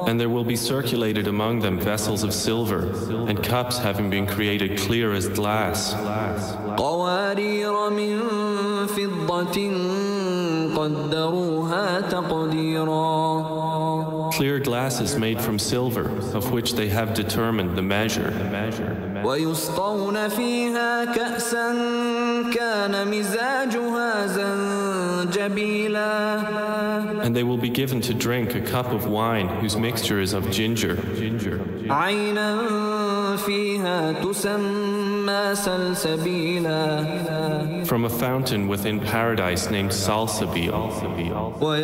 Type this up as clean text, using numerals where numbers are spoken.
And there will be circulated among them vessels of silver, and cups having been created clear as glass. قوارير من فضة قدروها تقديرا. Clear glasses made from silver, of which they have determined the measure. ويسقون فيها كأسا كان مزاجها زنجبيلا. And they will be given to drink a cup of wine whose mixture is of ginger. عينا فيها تسمى سلسبيلا. From a fountain within paradise named Salsabil.